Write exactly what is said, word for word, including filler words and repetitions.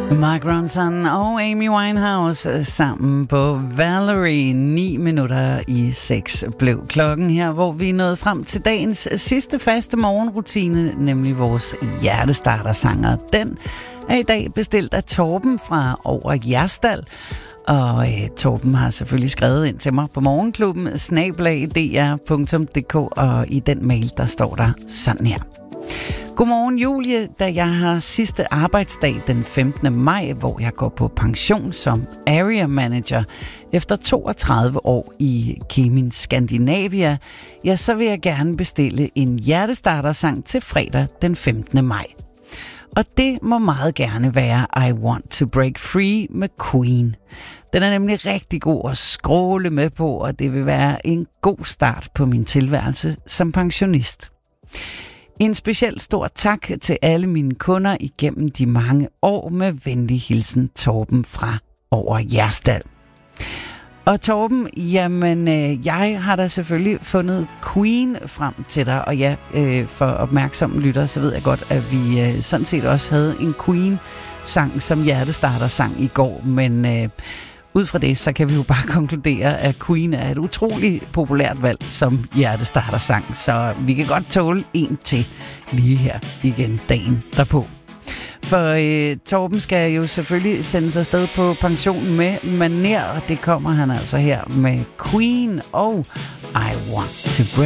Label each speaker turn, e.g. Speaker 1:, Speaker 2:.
Speaker 1: Mark Ronson og Amy Winehouse sammen på Valerie. Ni minutter i seks blev klokken her, hvor vi nåede frem til dagens sidste faste morgenrutine, nemlig vores hjertestartersanger. Den er i dag bestilt af Torben fra Over Jerstal. Og øh, Torben har selvfølgelig skrevet ind til mig på morgenklubben snabel-a d r punktum d k, og i den mail, der står der sådan her. Godmorgen Julie, da jeg har sidste arbejdsdag den femtende maj, hvor jeg går på pension som area manager efter toogtredive år i Kemin Scandinavia, ja, så vil jeg gerne bestille en hjertestartersang til fredag den femtende maj. Og det må meget gerne være I Want to Break Free med Queen. Den er nemlig rigtig god at skråle med på, og det vil være en god start på min tilværelse som pensionist. En speciel stor tak til alle mine kunder igennem de mange år. Med venlig hilsen Torben fra Over Jerstal. Og Torben, jamen øh, jeg har da selvfølgelig fundet Queen frem til dig, og ja, øh, for opmærksomme lytter, så ved jeg godt, at vi øh, sådan set også havde en Queen-sang som hjertestarter-sang i går, men øh, ud fra det, så kan vi jo bare konkludere, at Queen er et utroligt populært valg som hjertestarter-sang, så vi kan godt tåle en til lige her igen dagen derpå. For øh, Torben skal jo selvfølgelig sendes afsted på pension med maner, og det kommer han altså her med Queen og I Want to Break